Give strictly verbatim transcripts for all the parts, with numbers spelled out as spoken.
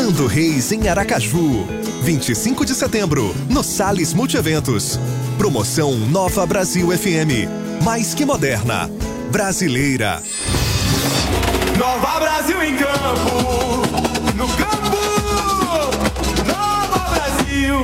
Nando Reis em Aracaju. vinte e cinco de setembro, no Salles Multieventos. Promoção Nova Brasil F M. Mais que moderna. Brasileira. Nova Brasil em campo. No campo. Nova Brasil.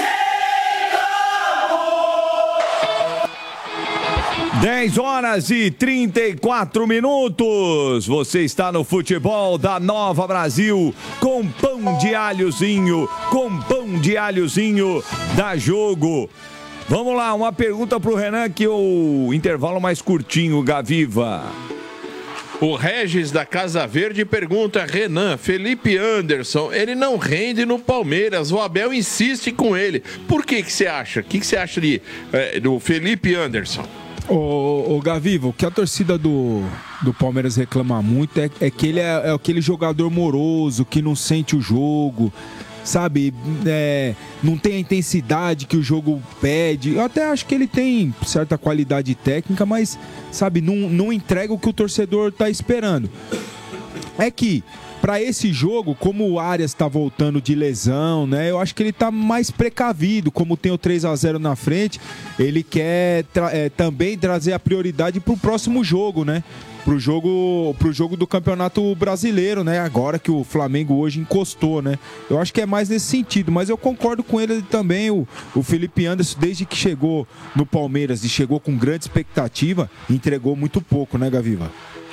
dez horas e trinta e quatro minutos. Você está no futebol da Nova Brasil com pão de alhozinho, com pão de alhozinho da Jogo. Vamos lá, uma pergunta pro Renan, que o intervalo mais curtinho, Gaviva. O Regis da Casa Verde pergunta: Renan, Felipe Anderson, ele não rende no Palmeiras, o Abel insiste com ele. Por que que você acha? O que que você acha de, é, do Felipe Anderson? Ô, ô Gaviva, o que a torcida do, do Palmeiras reclama muito é, é que ele é, é aquele jogador moroso, que não sente o jogo, sabe? É, não tem a intensidade que o jogo pede. Eu até acho que ele tem certa qualidade técnica, mas, sabe, não, não entrega o que o torcedor tá esperando. É que, para esse jogo, como o Arias está voltando de lesão, né? Eu acho que ele está mais precavido, como tem o três a zero na frente, ele quer tra- é, também trazer a prioridade para o próximo jogo, né? Pro jogo, pro jogo do Campeonato Brasileiro, né? Agora que o Flamengo hoje encostou, né? Eu acho que é mais nesse sentido, mas eu concordo com ele também, o, o Felipe Anderson, desde que chegou no Palmeiras e chegou com grande expectativa, entregou muito pouco, né, Gaviva?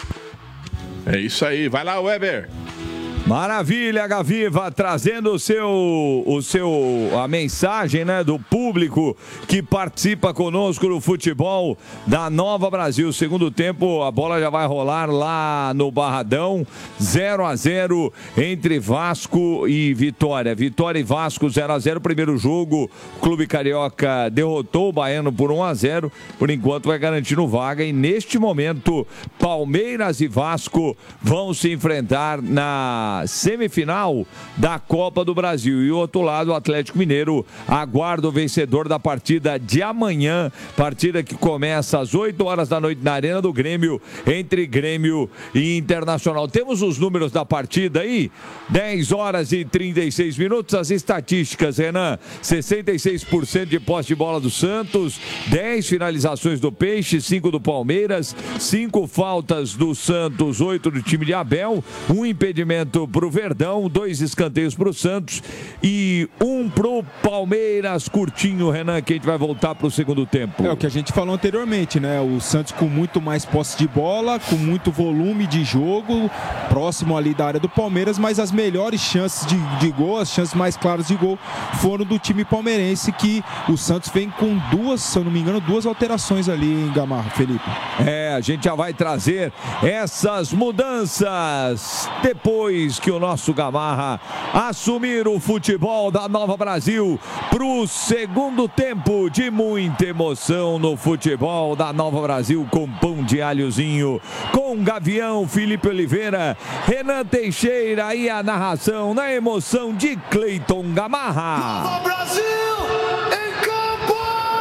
É isso aí, vai lá, Weber. Maravilha, Gaviva, trazendo o seu, o seu, a mensagem, né, do público que participa conosco no futebol da Nova Brasil. Segundo tempo, a bola já vai rolar lá no Barradão, zero a zero entre Vasco e Vitória. Vitória e Vasco, zero a zero, primeiro jogo, o Clube Carioca derrotou o Baiano por um a zero, por enquanto vai garantindo vaga, e neste momento, Palmeiras e Vasco vão se enfrentar na semifinal da Copa do Brasil. E o outro lado, o Atlético Mineiro aguarda o vencedor da partida de amanhã, partida que começa às oito horas da noite na Arena do Grêmio, entre Grêmio e Internacional. Temos os números da partida aí, dez horas e trinta e seis minutos, as estatísticas, Renan: sessenta e seis por cento de posse de bola do Santos, dez finalizações do Peixe, cinco do Palmeiras, cinco faltas do Santos, oito do time de Abel, um impedimento pro Verdão, dois escanteios pro Santos e um pro Palmeiras. Curtinho, Renan, que a gente vai voltar pro segundo tempo. É o que a gente falou anteriormente, né? O Santos com muito mais posse de bola, com muito volume de jogo, próximo ali da área do Palmeiras, mas as melhores chances de, de gol, as chances mais claras de gol foram do time palmeirense, que o Santos vem com duas, se eu não me engano, duas alterações ali em Gamarra, Felipe. É, a gente já vai trazer essas mudanças depois que o nosso Gamarra assumir o futebol da Nova Brasil pro segundo tempo de muita emoção no futebol da Nova Brasil, com pão de alhozinho, com Gavião, Felipe Oliveira, Renan Teixeira e a narração na emoção de Cleiton Gamarra. Nova Brasil em campo!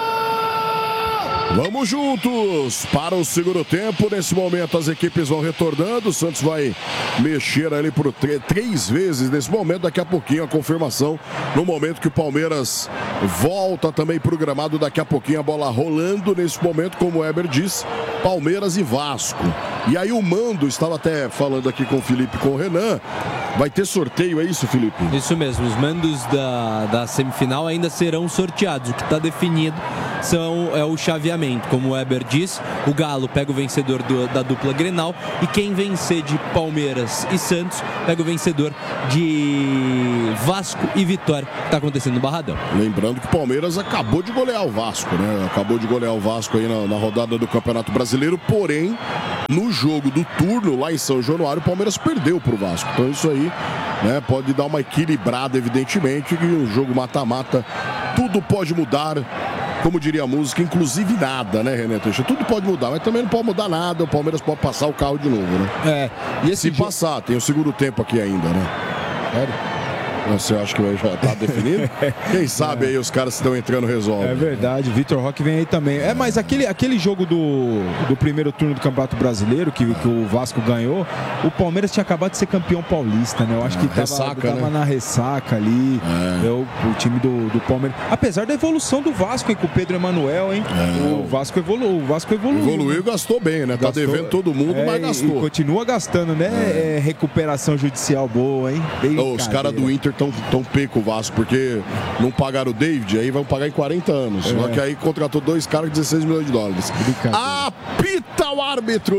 Vamos juntos para o segundo tempo. Nesse momento as equipes vão retornando. O Santos vai mexer ali por três vezes nesse momento. Daqui a pouquinho a confirmação, no momento que o Palmeiras volta também programado. Daqui a pouquinho a bola rolando. Nesse momento, como o Weber disse, Palmeiras e Vasco. E aí o mando, estava até falando aqui com o Felipe e com o Renan, vai ter sorteio, é isso, Felipe? Isso mesmo, os mandos da, da semifinal ainda serão sorteados. O que está definido são, é o chaveamento. Como o Weber diz, o Galo pega o vencedor do, da dupla Grenal, e quem vencer de Palmeiras e Santos pega o vencedor de Vasco e Vitória, que está acontecendo no Barradão. Lembrando que o Palmeiras acabou de golear o Vasco, né? Acabou de golear o Vasco aí na, na rodada do Campeonato Brasileiro, porém, no jogo do turno lá em São Januário, o Palmeiras perdeu pro Vasco. Então isso aí, né, pode dar uma equilibrada, evidentemente, que o jogo mata-mata, tudo pode mudar. Como diria a música, inclusive nada, né, Renan Teixeira? Tudo pode mudar, mas também não pode mudar nada. O Palmeiras pode passar o carro de novo, né? É. E esse Se jogo... passar, tem o segundo tempo aqui ainda, né? Sério? Você acha que já tá definido? Quem sabe aí os caras que estão entrando resolvem. É verdade, Vitor Roque vem aí também. É, mas aquele, aquele jogo do, do primeiro turno do Campeonato Brasileiro, que, que o Vasco ganhou, o Palmeiras tinha acabado de ser campeão paulista, né? Eu acho que tava, ressaca, tava né? na ressaca ali. É. Eu, o time do, do Palmeiras. Apesar da evolução do Vasco, hein, com o Pedro Emanuel, hein? É. O Vasco evoluiu. O Vasco evoluiu. Evoluiu e gastou bem, né? Tá Gastou, devendo todo mundo, é, mas gastou. E continua gastando, né? É. É, recuperação judicial boa, hein? Bem Oh, os caras do Inter estão tão pé com o Vasco, porque não pagaram o David, aí vão pagar em quarenta anos. É. Só que aí contratou dois caras com dezesseis milhões de dólares. Apita o árbitro!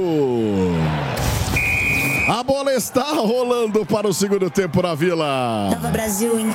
A bola está rolando para o segundo tempo na Vila. Nova Brasil em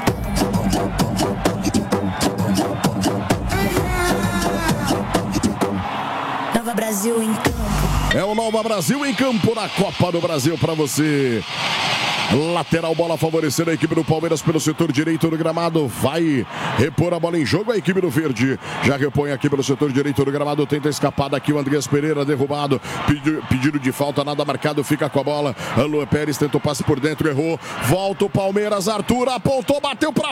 Nova Brasil em campo. É o Nova Brasil em campo na Copa do Brasil para você. Lateral, bola favorecendo a equipe do Palmeiras pelo setor direito do gramado. Vai repor a bola em jogo a equipe do Verde. Já repõe aqui pelo setor direito do gramado. Tenta escapar daqui o Andrés Pereira, derrubado. Pedido, pedido de falta, nada marcado. Fica com a bola. Luan Pérez tenta o passe por dentro, errou. Volta o Palmeiras. Arthur apontou, bateu pra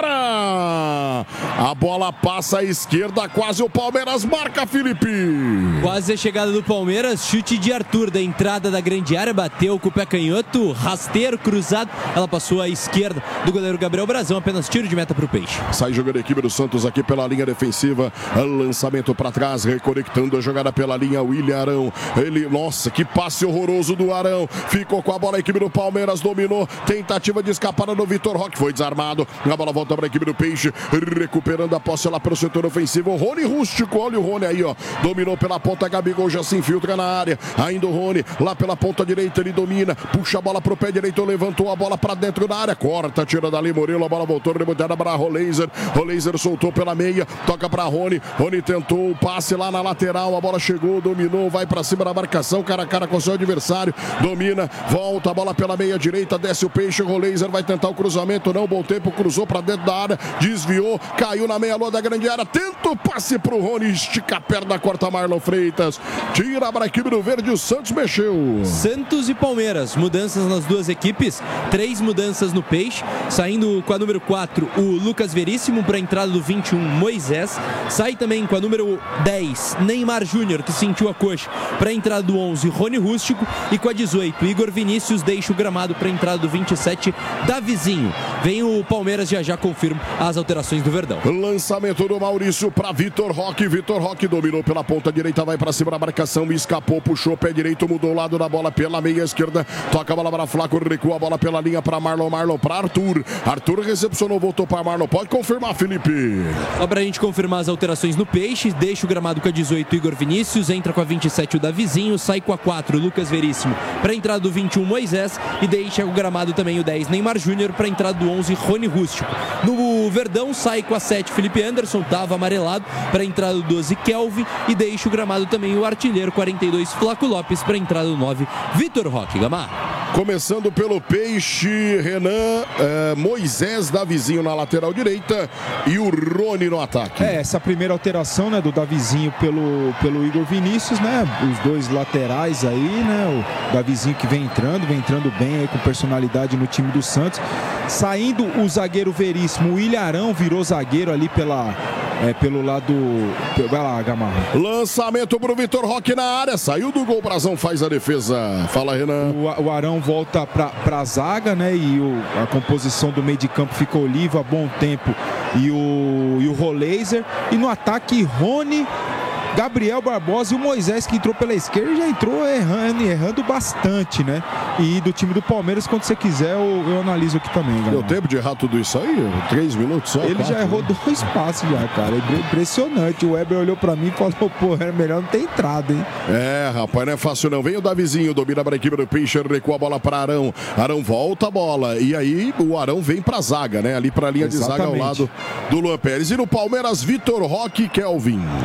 fora. A bola passa à esquerda. Quase o Palmeiras marca, Felipe. Quase a chegada do Palmeiras. Chute de Arthur da entrada da grande área. Bateu com o pé canhoto. Rasteiro. Cruzado, ela passou à esquerda do goleiro Gabriel Brazão, apenas tiro de meta para o Peixe. Sai jogando a equipe do Santos aqui pela linha defensiva, lançamento para trás, reconectando a jogada pela linha, William Arão, ele, nossa, que passe horroroso do Arão, ficou com a bola a equipe do Palmeiras, dominou, tentativa de escapada do Vitor Roque, foi desarmado, a bola volta para a equipe do Peixe, recuperando a posse lá pelo setor ofensivo, o Rony Rústico, olha o Rony aí, ó, dominou pela ponta, Gabigol já se infiltra na área, ainda o Rony, lá pela ponta direita, ele domina, puxa a bola pro pé direito, levantou a bola para dentro da área, corta, tira dali Murilo, a bola voltou, remontada para Roleiser, Roleiser soltou pela meia, toca para Rony, Rony tentou o passe lá na lateral, a bola chegou, dominou, vai para cima da marcação, cara a cara com seu adversário, domina, volta a bola pela meia direita, desce o Peixe, Roleiser vai tentar o cruzamento, não, bom tempo, cruzou para dentro da área, desviou, caiu na meia lua da grande área, tenta o passe pro Rony, estica a perna, corta Marlon Freitas, tira para a equipe do Verde, o Santos mexeu. Santos e Palmeiras, mudanças nas duas equipes. Três mudanças no Peixe, saindo com a número quatro o Lucas Veríssimo para a entrada do vinte e um Moisés, sai também com a número dez Neymar Júnior, que sentiu a coxa, para a entrada do onze Rony Rústico, e com a dezoito Igor Vinícius deixa o gramado para a entrada do vinte e sete Davizinho. Vem o Palmeiras, já já confirma as alterações do Verdão. Lançamento do Maurício para Vitor Roque, Vitor Roque dominou pela ponta direita, vai para cima da marcação, escapou, puxou pé direito, mudou o lado da bola pela meia esquerda, toca a bola para Flaco, recua a bola pela linha para Marlon, Marlon para Arthur, Arthur recepcionou, voltou para Marlon, pode confirmar, Felipe. Só pra gente confirmar as alterações no Peixe, deixa o gramado com a dezoito Igor Vinícius, entra com a vinte e sete o Davizinho, sai com a quatro o Lucas Veríssimo para a entrada do vinte e um Moisés, e deixa o gramado também o dez Neymar Júnior para a entrada do onze Rony Rústico. No Verdão sai com a sete Felipe Anderson, tava amarelado, para a entrada do doze Kelvin, e deixa o gramado também o artilheiro quarenta e dois Flaco Lopes para a entrada do nove Vitor Roque. Gamar. Começando pelo Peixe, Renan, é, Moisés, Davizinho na lateral direita e o Rony no ataque. É, essa primeira alteração, né, do Davizinho pelo, pelo Igor Vinícius, né, os dois laterais aí, né, o Davizinho que vem entrando, vem entrando bem aí com personalidade no time do Santos. Saindo o zagueiro Veríssimo, o Ilharão virou zagueiro ali pela... É, pelo lado... Vai lá, Gamarra. Lançamento pro Vitor Roque na área. Saiu do gol, Brazão faz a defesa. Fala, Renan. O, o Arão volta pra, pra zaga, né? E o, a composição do meio de campo fica Oliva, Bom Tempo e o, e o Roleiser. E no ataque, Rony, Gabriel Barbosa e o Moisés, que entrou pela esquerda, já entrou errando, errando bastante, né? E do time do Palmeiras, quando você quiser, eu, eu analiso aqui também, galera. Deu tempo de errar tudo isso aí? Três minutos só? Ele quatro, já errou né? dois passes já, cara. É impressionante. O Weber olhou pra mim e falou, pô, era melhor não ter entrado, hein? É, rapaz, não é fácil não. Vem o Davizinho, domina para a equipe do Peixe, recua a bola para Arão. Arão volta a bola. E aí o Arão vem pra zaga, né? Ali pra linha Exatamente. de zaga ao lado do Luan Pérez. E no Palmeiras, Vitor Roque e Kelvin.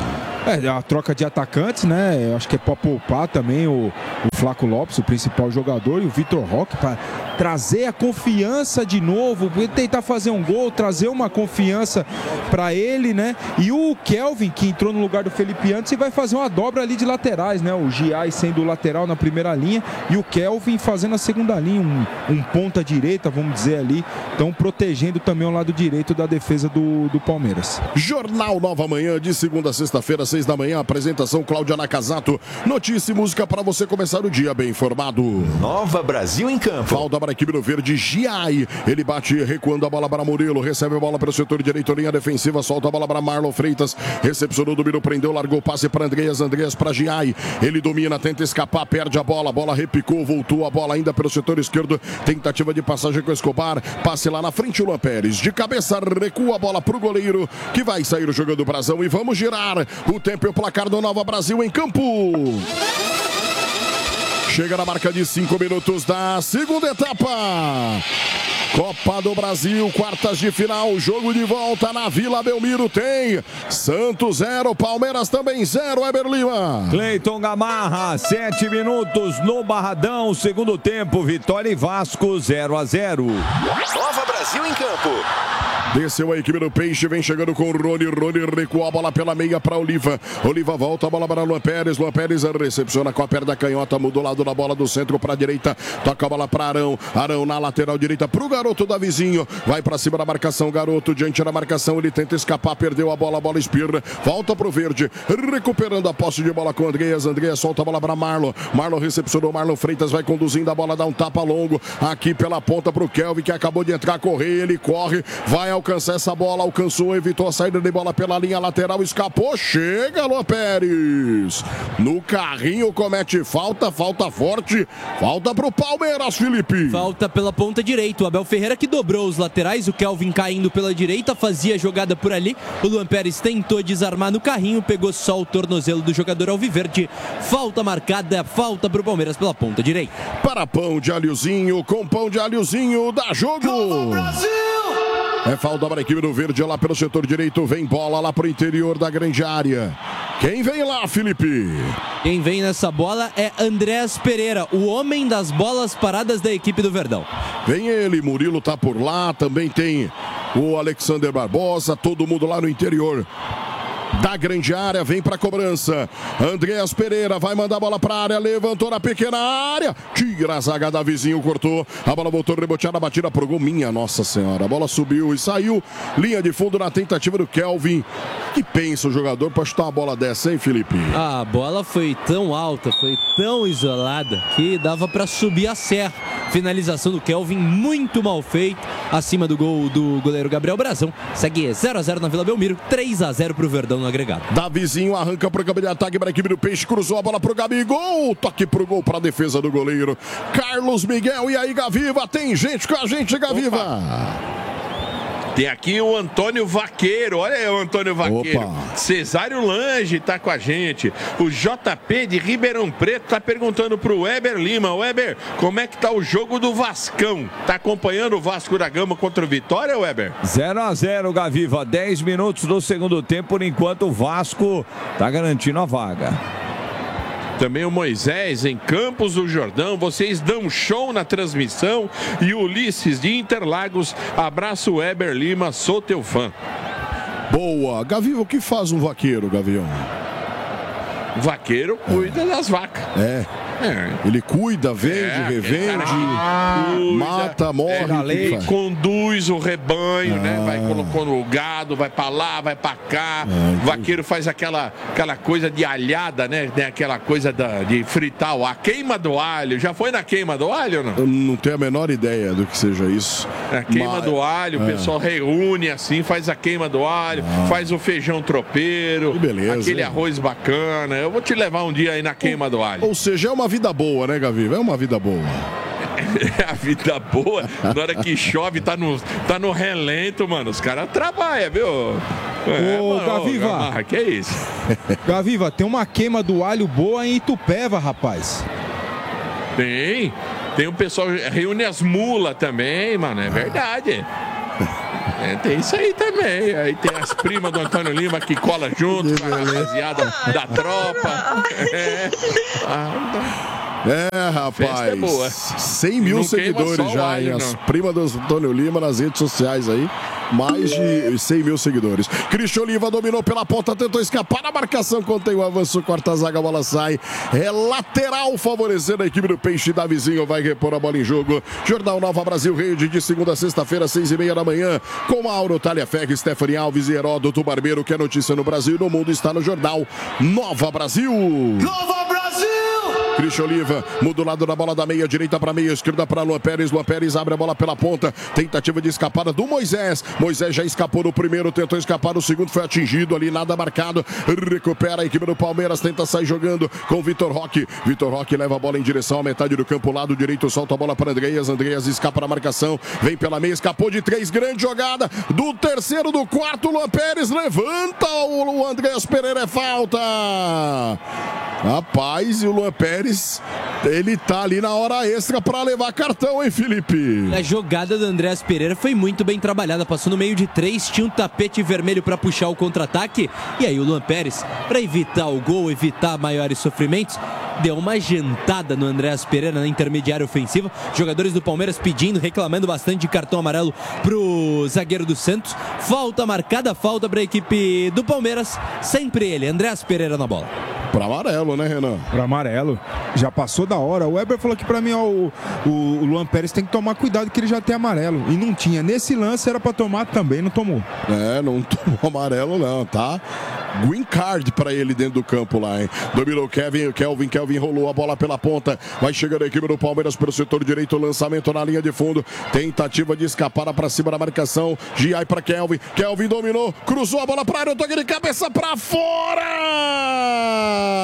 É, a troca de atacantes, né? Eu acho que é pra poupar também o, o Flaco Lopes, o principal jogador, e o Vitor Roque, para trazer a confiança de novo, tentar fazer um gol, trazer uma confiança para ele, né? E o Kelvin, que entrou no lugar do Felipe Anderson, e vai fazer uma dobra ali de laterais, né? O Giai sendo o lateral na primeira linha e o Kelvin fazendo a segunda linha, um, um ponta direita, vamos dizer ali. Então protegendo também o lado direito da defesa do, do Palmeiras. Jornal Nova Manhã, de segunda a sexta-feira, seis da manhã, apresentação Cláudia Nakazato. Notícia e música para você começar o dia bem informado. Nova Brasil em campo. Falta para a equipe do verde, Giai. Ele bate recuando a bola para Murilo, recebe a bola para o setor direito, linha defensiva, solta a bola para Marlon Freitas, recepcionou, dominou, prendeu, largou, passe para Andreas, Andreas para Giai. Ele domina, tenta escapar, perde a bola, a bola repicou, voltou a bola ainda pelo setor esquerdo, tentativa de passagem com o Escobar, passe lá na frente o Luan Pérez, de cabeça recua a bola para o goleiro, que vai sair jogando o brasão e vamos girar o tempo e o placar do Nova Brasil em campo. Chega na marca de cinco minutos da segunda etapa. Copa do Brasil, quartas de final, jogo de volta na Vila Belmiro. Tem Santos zero, Palmeiras também zero, Eber Lima. Cleiton Gamarra, sete minutos no Barradão, segundo tempo, Vitória e Vasco zero a zero. Nova Brasil em campo. Desceu a equipe do Peixe, vem chegando com o Rony. Rony recuou a bola pela meia para Oliva. Oliva volta a bola para Luan Pérez. Luan Pérez recepciona com a perna canhota, mudou o lado da bola do centro para a direita. Toca a bola para Arão. Arão na lateral direita para o garoto Davizinho. Vai para cima da marcação, garoto. Diante da marcação, ele tenta escapar, perdeu a bola, a bola espirra. Volta para o verde, recuperando a posse de bola com Andreas. Andreas solta a bola para Marlon. Marlon recepcionou, Marlon Freitas vai conduzindo a bola, dá um tapa longo aqui pela ponta para o Kelvin, que acabou de entrar, correr. Ele corre, vai ao alcançar essa bola, alcançou, evitou a saída de bola pela linha lateral, escapou, chega Luan Pérez, no carrinho comete falta, falta forte, falta pro Palmeiras, Felipe. Falta pela ponta direita, o Abel Ferreira que dobrou os laterais, o Kelvin caindo pela direita, fazia jogada por ali, o Luan Pérez tentou desarmar no carrinho, pegou só o tornozelo do jogador alviverde, falta marcada, falta pro Palmeiras pela ponta direita. Para pão de alhozinho, com pão de alhozinho, dá jogo! Brasil! É falta para a equipe do verde lá pelo setor direito. Vem bola lá para o interior da grande área. Quem vem lá, Felipe? Quem vem nessa bola é Andrés Pereira, o homem das bolas paradas da equipe do Verdão. Vem ele, Murilo tá por lá. Também tem o Alexander Barbosa. Todo mundo lá no interior da grande área, vem para a cobrança. Andreas Pereira vai mandar a bola para a área, levantou na pequena área, tira a zaga da vizinho, cortou, a bola voltou reboteada, batida pro gol, minha nossa senhora, a bola subiu e saiu, linha de fundo na tentativa do Kelvin. Que pensa o jogador para chutar uma bola dessa, hein, Felipe? A bola foi tão alta, foi tão isolada que dava para subir a serra. Finalização do Kelvin, muito mal feito, acima do gol do goleiro Gabriel Brazão. Segue zero a zero na Vila Belmiro, três a zero pro Verdão no agregado. Davizinho arranca pro campo de ataque para a equipe do Peixe, cruzou a bola pro Gabigol, toque pro gol para a defesa do goleiro Carlos Miguel. E aí, Gaviva, tem gente com a gente, Gaviva. Opa. Tem aqui o Antônio Vaqueiro, olha aí o Antônio Vaqueiro. Opa. Cesário Lange tá com a gente. O J P de Ribeirão Preto tá perguntando pro Weber Lima. Weber, como é que tá o jogo do Vascão? Tá acompanhando o Vasco da Gama contra o Vitória, Weber? zero a zero, Gaviva. dez minutos do segundo tempo, por enquanto o Vasco tá garantindo a vaga. Também o Moisés em Campos do Jordão, vocês dão show na transmissão. E o Ulisses de Interlagos, abraço Weber Lima, sou teu fã. Boa, Gaviva, o que faz um vaqueiro, Gavião? O vaqueiro cuida é. das vacas. É. É. Ele cuida, vende, é, revende, cuida, mata, morre, é, conduz o rebanho, ah. né? Vai colocando o gado, vai pra lá, vai pra cá. Ah, o vaqueiro faz aquela, aquela coisa de alhada, né? Aquela coisa da, de fritar a queima do alho. Já foi na queima do alho ou não? Eu não tenho a menor ideia do que seja isso. A queima Mas... do alho, o é. pessoal reúne assim, faz a queima do alho, ah. faz o feijão tropeiro, que beleza, aquele hein? arroz bacana. Eu vou te levar um dia aí na queima ou, do alho. Ou seja, é uma vida boa, né, Gaviva? É uma vida boa. É a vida boa. Na hora que chove, tá no, tá no relento, mano. Os caras trabalham, viu? É, Ô, mano, Gaviva. Gamarra, que é isso? Gaviva, tem uma queima do alho boa em Itupeva, rapaz. Tem. Tem um pessoal, reúne as mulas também, mano. É verdade. É, tem isso aí também. Aí tem as primas do Antônio Lima que cola junto com a rapaziada da tropa. É. Ah, É, rapaz. É boa. cem mil seguidores já, hein? As primas do Antônio Lima nas redes sociais aí. Mais de cem mil seguidores. Cristian Oliva dominou pela ponta, tentou escapar da marcação. Quando tem o avanço, corta a zaga, a bola sai. É lateral, favorecendo a equipe do Peixe. Davizinho vai repor a bola em jogo. Jornal Nova Brasil, rede de segunda a sexta-feira, seis e meia da manhã. Com Mauro, Thalia Ferri, Stephanie Alves e Heródoto Barbeiro, que é notícia no Brasil e no mundo está no Jornal Nova Brasil. Nova Brasil! Cristian Oliva muda o lado da bola da meia, direita para meia, esquerda para Luan Pérez. Luan Pérez abre a bola pela ponta. Tentativa de escapada do Moisés. Moisés já escapou no primeiro, tentou escapar no segundo, foi atingido ali, nada marcado. Recupera a equipe do Palmeiras, tenta sair jogando com o Vitor Roque. Vitor Roque leva a bola em direção à metade do campo, lado direito, solta a bola para Andreas. Andreas escapa na marcação, vem pela meia, escapou de três, grande jogada do terceiro, do quarto. Luan Pérez levanta o Andreas Pereira, é falta. Rapaz, e o Luan Pérez, ele tá ali na hora extra para levar cartão, hein, Felipe? A jogada do Andreas Pereira foi muito bem trabalhada, passou no meio de três, tinha um tapete vermelho para puxar o contra-ataque, e aí o Luan Pérez, para evitar o gol, evitar maiores sofrimentos, deu uma jantada no Andreas Pereira na intermediária ofensiva. Jogadores do Palmeiras pedindo, reclamando bastante de cartão amarelo pro zagueiro do Santos. Falta marcada, falta para a equipe do Palmeiras, sempre ele, Andreas Pereira na bola. Pra amarelo, né, Renan? Pra amarelo. Já passou da hora. O Weber falou que pra mim, ó, o, o, o Luan Pérez tem que tomar cuidado que ele já tem amarelo. E não tinha. Nesse lance era pra tomar também, não tomou. É, não tomou amarelo não, tá? Green card pra ele dentro do campo lá, hein? Dominou Kevin, Kelvin, Kelvin rolou a bola pela ponta. Vai chegando a equipe do Palmeiras pelo setor direito, lançamento na linha de fundo. Tentativa de escapar pra cima da marcação. Giai pra Kelvin. Kelvin dominou, cruzou a bola pra área, toque de cabeça pra fora!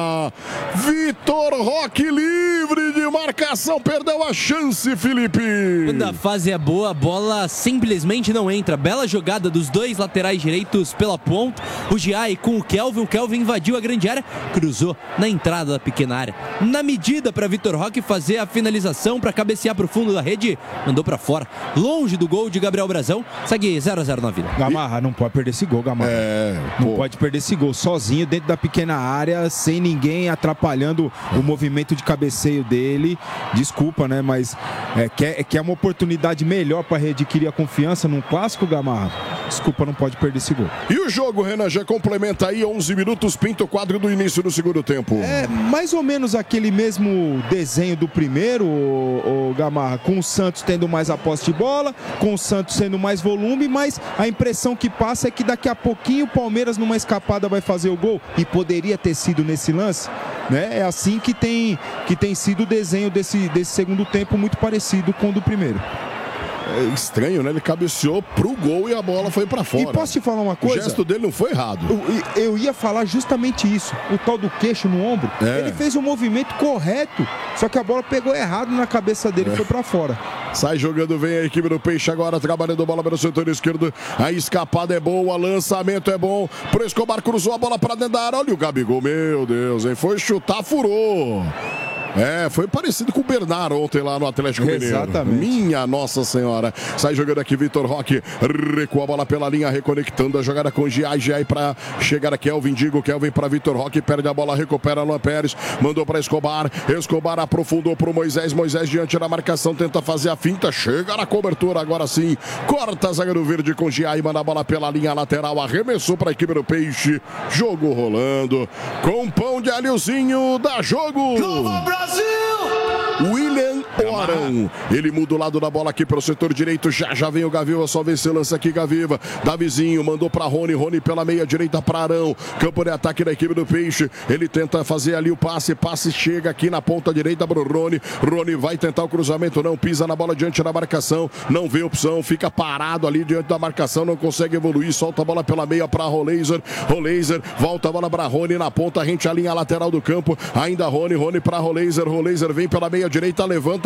Vitor Roque livre de marcação, perdeu a chance, Felipe. Quando a fase é boa, a bola simplesmente não entra. Bela jogada dos dois laterais direitos pela ponta. O Giai com o Kelvin, o Kelvin invadiu a grande área, cruzou na entrada da pequena área. Na medida para Vitor Roque fazer a finalização, para cabecear para o fundo da rede, mandou para fora, longe do gol de Gabriel Brazão. Segue zero a zero na vida. Gamarra, não pode perder esse gol, Gamarra. É, não pô. pode perder esse gol sozinho dentro da pequena área, sem ninguém atrapalhando o movimento de cabeceio dele. Desculpa, né, mas é, quer, quer uma oportunidade melhor para readquirir a confiança num clássico, Gamarra? Desculpa, não pode perder esse gol. E o jogo, Renan, já complementa aí onze minutos, pinta o quadro do início do segundo tempo. É mais ou menos aquele mesmo desenho do primeiro, o, o Gamarra, com o Santos tendo mais a posse de bola, com o Santos sendo mais volume, mas a impressão que passa é que daqui a pouquinho o Palmeiras numa escapada vai fazer o gol, e poderia ter sido nesse lance, né? É assim que tem, que tem sido o desenho desse, desse segundo tempo, muito parecido com o do primeiro. É estranho, né? Ele cabeceou pro gol e a bola foi pra fora. E posso te falar uma coisa? O gesto dele não foi errado. Eu, eu ia falar justamente isso. O tal do queixo no ombro. É. Ele fez o movimento correto, só que a bola pegou errado na cabeça dele e é. foi pra fora. Sai jogando, vem a equipe do Peixe agora, trabalhando a bola pelo setor esquerdo. A escapada é boa, lançamento é bom. Pro Escobar, cruzou a bola pra dentro da área. Olha o Gabigol, meu Deus, hein? Foi chutar, furou. É, foi parecido com o Bernardo ontem lá no Atlético Mineiro. Exatamente. Minha Nossa Senhora. Sai jogando aqui Vitor Roque. Recua a bola pela linha, reconectando a jogada com Giai. Giai pra chegar a Kelvin. Digo, Kelvin pra Vitor Roque. Perde a bola, recupera Luan Pérez. Mandou pra Escobar. Escobar aprofundou pro Moisés. Moisés diante da marcação. Tenta fazer a finta. Chega na cobertura. Agora sim. Corta a zaga do verde com Giai. Manda a bola pela linha lateral. Arremessou pra equipe do Peixe. Jogo rolando. Com pão de alhozinho. Dá jogo. Brasil! William Orão. Ele muda o lado da bola aqui para o setor direito. Já já vem o Gaviva, só vê se lança aqui Gaviva. Davizinho mandou para Rony. Rony pela meia direita para Arão. Campo de ataque da equipe do Peixe. Ele tenta fazer ali o passe. Passe chega aqui na ponta direita para o Rony. Rony vai tentar o cruzamento. Não pisa na bola diante da marcação. Não vê opção. Fica parado ali diante da marcação. Não consegue evoluir. Solta a bola pela meia para Roleiser. Roleiser volta a bola para Rony na ponta. Rente a linha lateral do campo. Ainda Rony. Rony para Roleiser. Roleiser vem pela meia direita, levanta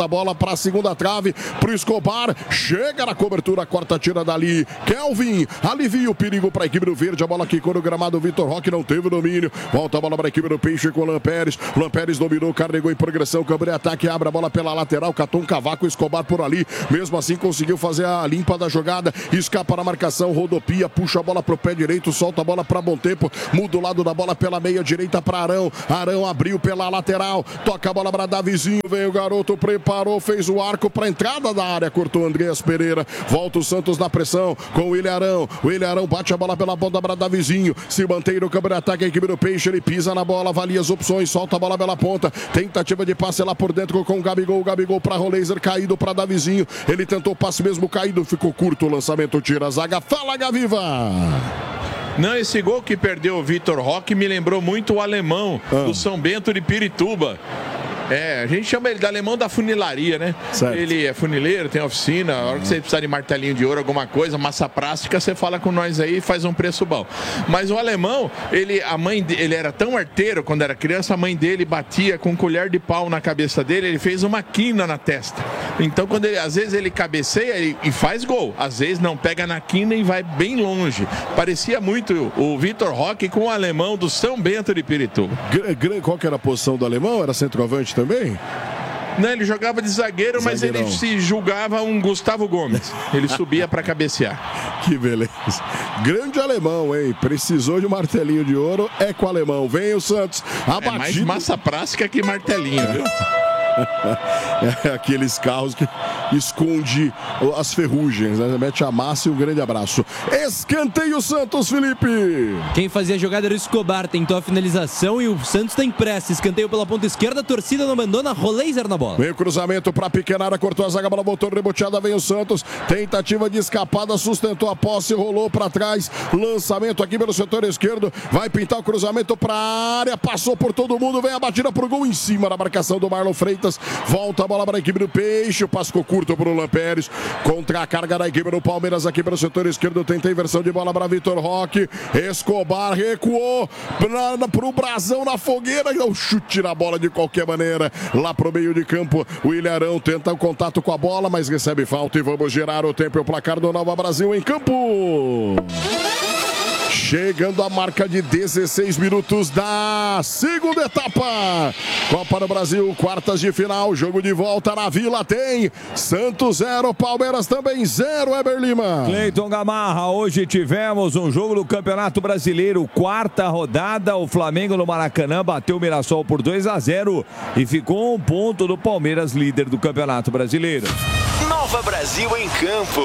a bola para a segunda trave, pro Escobar, chega na cobertura, corta, tira dali, Kelvin, alivia o perigo para a equipe do Verde, a bola quicou no gramado, Vitor Roque não teve domínio, volta a bola para a equipe do Peixe com o Lampérez, Lampérez dominou, carregou em progressão, câmbio de ataque, abre a bola pela lateral, catou um cavaco, Escobar por ali, mesmo assim conseguiu fazer a limpa da jogada, escapa na marcação, rodopia, puxa a bola pro pé direito, solta a bola para Bom Tempo, muda o lado da bola pela meia direita para Arão, Arão abriu pela lateral, toca a bola para Davizinho, vem o garoto, preparou, fez o arco para entrada da área, cortou Andreas Pereira, volta o Santos na pressão com o William Arão, o William Arão bate a bola pela ponta para Davizinho, se mantém no campo de ataque a equipe do Peixe, ele pisa na bola, avalia as opções, solta a bola pela ponta, tentativa de passe lá por dentro com o Gabigol, o Gabigol para Roleiser, caído para Davizinho, ele tentou o passe mesmo caído, ficou curto o lançamento, tira a zaga, fala Gaviva! Não, esse gol que perdeu o Vitor Roque me lembrou muito o alemão ah. do São Bento de Pirituba. É, a gente chama ele de alemão da funilaria, né? Certo. Ele é funileiro, tem oficina, a hora que você precisar de martelinho de ouro, alguma coisa, massa plástica, você fala com nós aí e faz um preço bom. Mas o alemão, ele, a mãe dele, ele era tão arteiro quando era criança, a mãe dele batia com colher de pau na cabeça dele, ele fez uma quina na testa. Então, quando ele, às vezes ele cabeceia e, e faz gol, às vezes não pega na quina e vai bem longe. Parecia muito o Vitor Roque com o alemão do São Bento de Pirituba. Qual que era a posição do alemão? Era centroavante também? Não, ele jogava de zagueiro, mas Zagueirão. Ele se julgava um Gustavo Gomes. Ele subia para cabecear. Que beleza. Grande alemão, hein? Precisou de martelinho de ouro, é com o alemão. Vem o Santos. Abatido. É mais massa prática que martelinho, viu? É aqueles carros que esconde as ferrugens, né? Mete a massa e um grande abraço. Escanteio Santos, Felipe. Quem fazia a jogada era o Escobar, tentou a finalização e o Santos tem pressa. Escanteio pela ponta esquerda, a torcida não abandona, Roleiser na bola. Vem o cruzamento para pequena área, cortou a zaga, bola voltou reboteada, vem o Santos. Tentativa de escapada, sustentou a posse, rolou para trás. Lançamento aqui pelo setor esquerdo, vai pintar o cruzamento para a área, passou por todo mundo, vem a batida pro gol em cima da marcação do Marlon Freitas. Volta a bola para a equipe do Peixe, o passo curto para o Lampérez, contra a carga da equipe do Palmeiras aqui pelo setor esquerdo, tenta a inversão de bola para Vitor Roque, Escobar recuou para o Brasão na fogueira, dá um chute na bola de qualquer maneira, lá para o meio de campo, o Ilharão tenta o contato com a bola, mas recebe falta e vamos girar o tempo e o placar do Nova Brasil em campo. Chegando a marca de dezesseis minutos da segunda etapa. Copa do Brasil, quartas de final, jogo de volta na Vila tem Santos zero, Palmeiras também zero, Eber Lima. Cleiton Gamarra, hoje tivemos um jogo do Campeonato Brasileiro, quarta rodada, o Flamengo no Maracanã bateu o Mirassol por dois a zero e ficou um ponto do Palmeiras, líder do Campeonato Brasileiro. Nova Brasil em campo.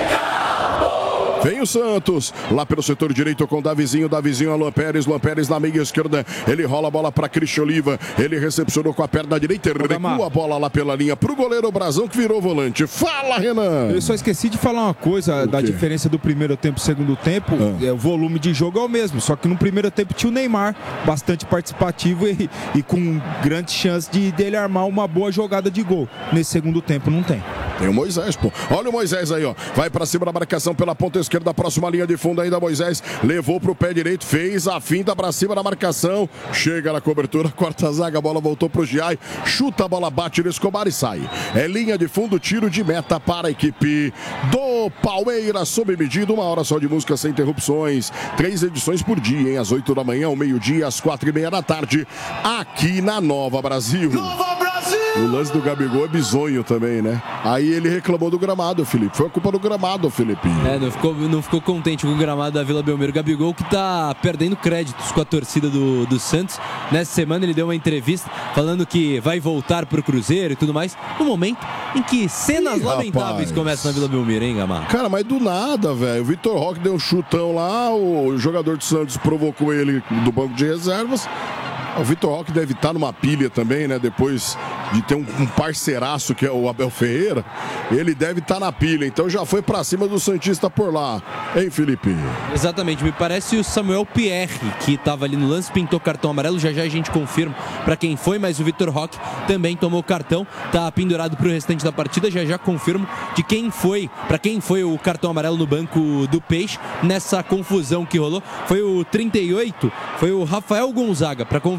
Vem o Santos, lá pelo setor direito com Davizinho, Davizinho, Alan Pérez, Alan Pérez na meia esquerda, ele rola a bola para Cristian Oliva, ele recepcionou com a perna direita, recua a bola lá pela linha pro goleiro Brasão que virou volante. Fala, Renan! Eu só esqueci de falar uma coisa da diferença do primeiro tempo e segundo tempo, ah. é, o volume de jogo é o mesmo, só que no primeiro tempo tinha o Neymar, bastante participativo e, e com grande chance de dele armar uma boa jogada de gol. Nesse segundo tempo não tem. Tem o Moisés, pô. Olha o Moisés aí, ó. Vai pra cima da marcação pela ponta esquerda, próxima linha de fundo ainda, Moisés. Levou pro pé direito, fez a finta pra cima da marcação. Chega na cobertura, corta a zaga, a bola voltou pro Giai. Chuta a bola, bate no Escobar e sai. É linha de fundo, tiro de meta para a equipe do Palmeiras, sob medida. Uma hora só de música sem interrupções. Três edições por dia, hein? Às oito da manhã, ao meio-dia, às quatro e meia da tarde. Aqui na Nova Brasil. Nova Brasil! O lance do Gabigol é bizonho também, né? Aí ele reclamou do gramado, Felipe. Foi a culpa do gramado, Felipe. É, não ficou, não ficou contente com o gramado da Vila Belmiro. Gabigol que tá perdendo créditos com a torcida do, do Santos. Nessa semana ele deu uma entrevista falando que vai voltar pro Cruzeiro e tudo mais. No momento em que cenas Ih, lamentáveis rapaz. começam na Vila Belmiro, hein, Gamar? Cara, mas do nada, velho. O Vitor Roque deu um chutão lá, o jogador do Santos provocou ele do banco de reservas. O Vitor Roque deve estar numa pilha também, né? Depois de ter um, um parceiraço que é o Abel Ferreira, ele deve estar na pilha. Então já foi pra cima do Santista por lá. Hein, Felipe? Exatamente. Me parece o Samuel Pierre, que estava ali no lance, pintou cartão amarelo. Já já a gente confirma pra quem foi, mas o Vitor Roque também tomou cartão. Tá pendurado pro restante da partida. Já já confirmo de quem foi, pra quem foi o cartão amarelo no banco do Peixe. Nessa confusão que rolou, foi o trinta e oito, foi o Rafael Gonzaga, pra confirmar.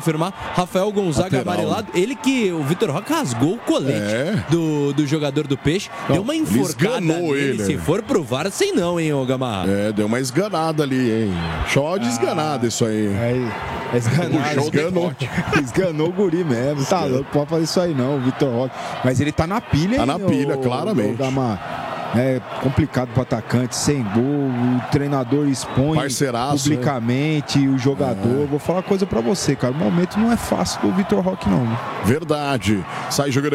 confirmar. Rafael Gonzaga Lateral. amarelado. Ele que o Vitor Roque rasgou o colete É. do, do jogador do Peixe. Deu uma ele enforcada esganou nele. ele, Se né? for pro V A R, sei não, hein, ô Gamarra. É, deu uma esganada ali, hein? Só de esganada isso aí. Aí, é esganado, Puxou o esganou, esganou o guri mesmo. Tá louco, pode fazer isso aí não, o Vitor Roque. Mas ele tá na pilha, Tá hein, na pilha, ô- claramente. ô Gamarra. É complicado pro atacante, sem gol, o treinador expõe Parceiraço, publicamente o jogador. É. Vou falar uma coisa pra você, cara. O momento não é fácil do Vitor Roque, não. Verdade. Sai jogando